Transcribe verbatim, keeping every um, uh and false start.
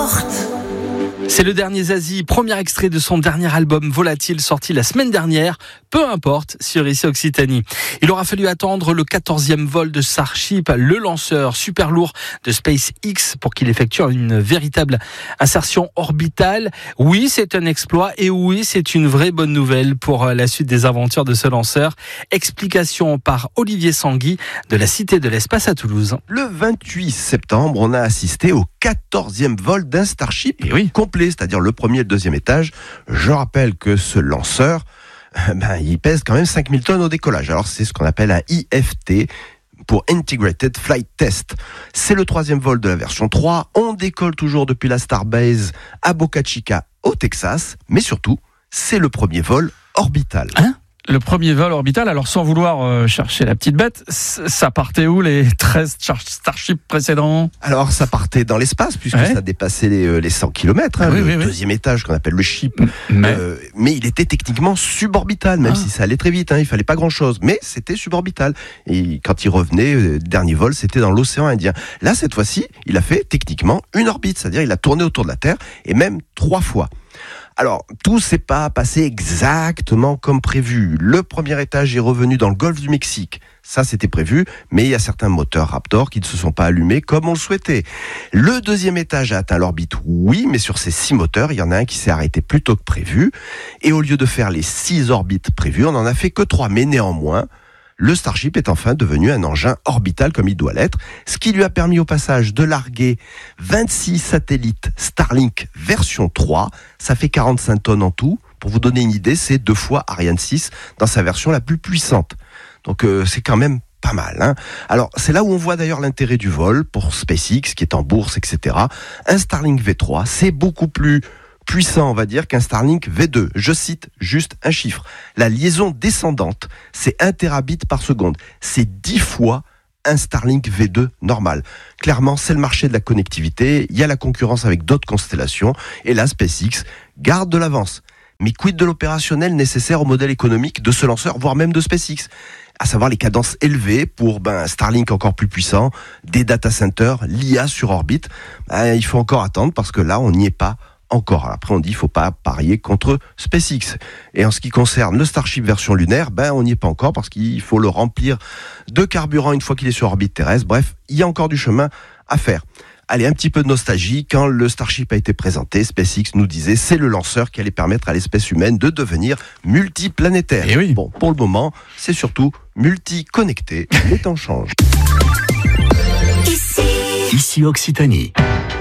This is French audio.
importe. C'est le dernier Zazie, premier extrait de son dernier album Volatile, sorti la semaine dernière, peu importe, sur ici Occitanie. Il aura fallu attendre le quatorzième vol de Starship, le lanceur super lourd de SpaceX, pour qu'il effectue une véritable insertion orbitale. Oui, c'est un exploit et oui, c'est une vraie bonne nouvelle pour la suite des aventures de ce lanceur. Explication par Olivier Sanguy de la Cité de l'Espace à Toulouse. Le vingt-huit septembre, on a assisté au quatorzième vol d'un Starship Et oui. complet, c'est-à-dire le premier et le deuxième étage. Je rappelle que ce lanceur, ben, il pèse quand même cinq mille tonnes au décollage. Alors c'est ce qu'on appelle un I F T, pour Integrated Flight Test. C'est le troisième vol de la version trois. On décolle toujours depuis la Starbase à Boca Chica, au Texas. Mais surtout, c'est le premier vol orbital. Hein ? Le premier vol orbital, alors sans vouloir euh, chercher la petite bête, ça partait où les treize Starship précédents ? Alors ça partait dans l'espace, puisque ouais. ça dépassait les, les cent kilomètres, hein, oui, le oui, oui. deuxième étage qu'on appelle le ship. Mais, euh, mais il était techniquement suborbital, même ah. si ça allait très vite, hein, il fallait pas grand-chose, mais c'était suborbital. Et quand il revenait, euh, dernier vol, c'était dans l'océan Indien. Là, cette fois-ci, il a fait techniquement une orbite, c'est-à-dire il a tourné autour de la Terre, et même trois fois. Alors, tout s'est pas passé exactement comme prévu. Le premier étage est revenu dans le golfe du Mexique. Ça, c'était prévu, mais il y a certains moteurs Raptor qui ne se sont pas allumés comme on le souhaitait. Le deuxième étage a atteint l'orbite, oui, mais sur ces six moteurs, il y en a un qui s'est arrêté plus tôt que prévu. Et au lieu de faire les six orbites prévues, on n'en a fait que trois. Mais néanmoins, le Starship est enfin devenu un engin orbital comme il doit l'être, ce qui lui a permis au passage de larguer vingt-six satellites Starlink version trois, ça fait quarante-cinq tonnes en tout. Pour vous donner une idée, c'est deux fois Ariane six dans sa version la plus puissante. Donc euh, c'est quand même pas mal. Hein. Alors c'est là où on voit d'ailleurs l'intérêt du vol pour SpaceX qui est en bourse, et cetera. Un Starlink V trois, c'est beaucoup plus puissant, on va dire, qu'un Starlink V deux. Je cite juste un chiffre. La liaison descendante, c'est un térabit par seconde. C'est dix fois un Starlink V deux normal. Clairement, c'est le marché de la connectivité. Il y a la concurrence avec d'autres constellations. Et là, SpaceX garde de l'avance. Mais quid de l'opérationnel nécessaire au modèle économique de ce lanceur, voire même de SpaceX ? À savoir les cadences élevées pour ben, Starlink encore plus puissant, des data centers, l'I A sur orbite. Ben, il faut encore attendre parce que là, on n'y est pas encore. Après, on dit qu'il ne faut pas parier contre SpaceX. Et en ce qui concerne le Starship version lunaire, ben, on n'y est pas encore parce qu'il faut le remplir de carburant une fois qu'il est sur orbite terrestre. Bref, il y a encore du chemin à faire. Allez, un petit peu de nostalgie. Quand le Starship a été présenté, SpaceX nous disait c'est le lanceur qui allait permettre à l'espèce humaine de devenir multiplanétaire. Et oui. Bon, pour le moment, c'est surtout multi-connecté. Les temps changent. Ici, Ici Occitanie.